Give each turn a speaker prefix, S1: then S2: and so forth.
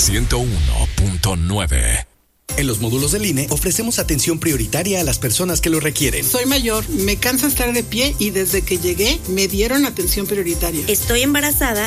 S1: 101.9.
S2: En los módulos del INE ofrecemos atención prioritaria a las personas que lo requieren.
S3: Soy mayor, me cansa estar de pie y desde que llegué me dieron atención prioritaria.
S4: Estoy embarazada